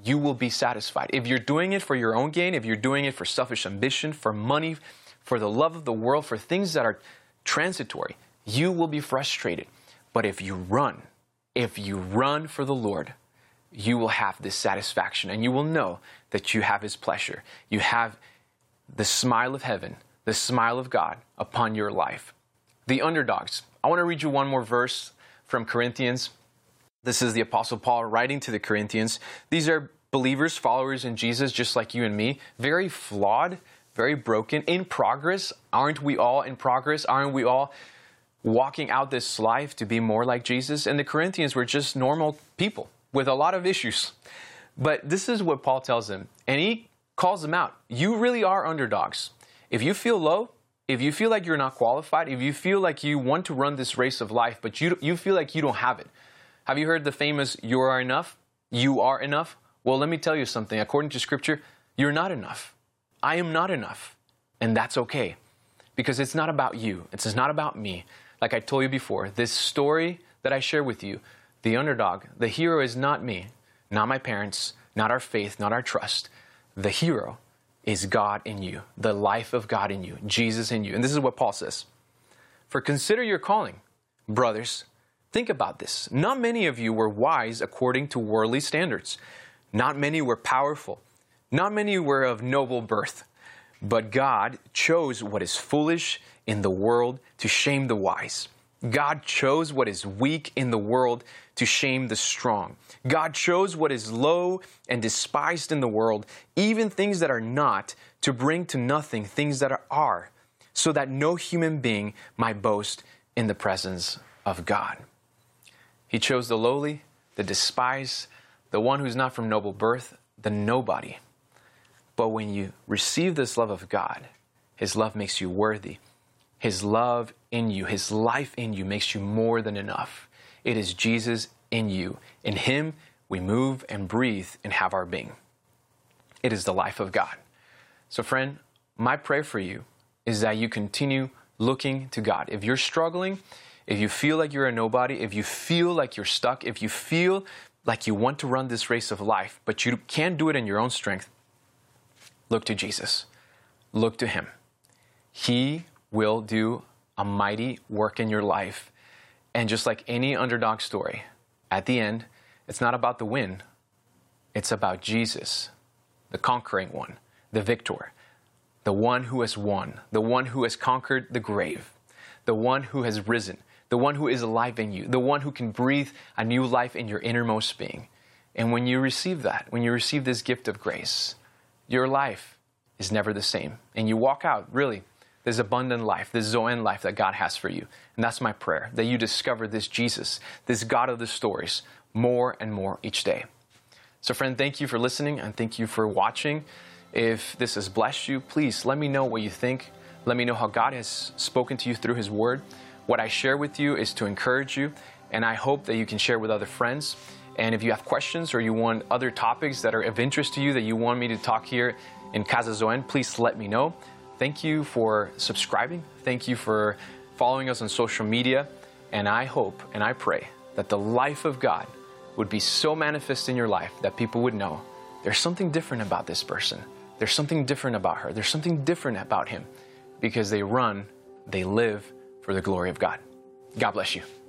you will be satisfied. If you're doing it for your own gain, if you're doing it for selfish ambition, for money, for the love of the world, for things that are transitory, you will be frustrated. But if you run for the Lord, you will have this satisfaction, and you will know that you have His pleasure. You have the smile of heaven, the smile of God upon your life. The underdogs. I want to read you one more verse from Corinthians. This is the Apostle Paul writing to the Corinthians. These are believers, followers in Jesus, just like you and me. Very flawed, very broken, in progress. Aren't we all in progress? Aren't we all walking out this life to be more like Jesus? And the Corinthians were just normal people with a lot of issues. But this is what Paul tells them. And he calls them out. You really are underdogs. If you feel low, if you feel like you're not qualified, if you feel like you want to run this race of life, but you feel like you don't have it. Have you heard the famous, you are enough? You are enough? Well, let me tell you something. According to Scripture, you're not enough. I am not enough. And that's okay. Because it's not about you. It's not about me. Like I told you before, this story that I share with you, the underdog, the hero is not me, not my parents, not our faith, not our trust. The hero is God in you, the life of God in you, Jesus in you. And this is what Paul says. For consider your calling, brothers. Think about this. Not many of you were wise according to worldly standards. Not many were powerful. Not many were of noble birth. But God chose what is foolish in the world to shame the wise. God chose what is weak in the world to shame the strong. God chose what is low and despised in the world, even things that are not, to bring to nothing things that are, so that no human being might boast in the presence of God. He chose the lowly, the despised, the one who's not from noble birth, the nobody. But when you receive this love of God, His love makes you worthy. His love in you, His life in you makes you more than enough. It is Jesus in you. In Him, we move and breathe and have our being. It is the life of God. So friend, my prayer for you is that you continue looking to God. If you're struggling, if you feel like you're a nobody, if you feel like you're stuck, if you feel like you want to run this race of life, but you can't do it in your own strength, look to Jesus. Look to Him. He will do a mighty work in your life. And just like any underdog story, at the end, it's not about the win. It's about Jesus, the conquering one, the victor, the one who has won, the one who has conquered the grave, the one who has risen, the one who is alive in you, the one who can breathe a new life in your innermost being. And when you receive that, when you receive this gift of grace, your life is never the same. And you walk out, really, this abundant life, this Zoan life that God has for you. And that's my prayer, that you discover this Jesus, this God of the stories, more and more each day. So friend, thank you for listening and thank you for watching. If this has blessed you, please let me know what you think. Let me know how God has spoken to you through His Word. What I share with you is to encourage you, and I hope that you can share with other friends. And if you have questions or you want other topics that are of interest to you that you want me to talk here in Casa Zoen, please let me know. Thank you for subscribing. Thank you for following us on social media. And I hope and I pray that the life of God would be so manifest in your life that people would know there's something different about this person. There's something different about her. There's something different about him, because they run, they live for the glory of God. God bless you.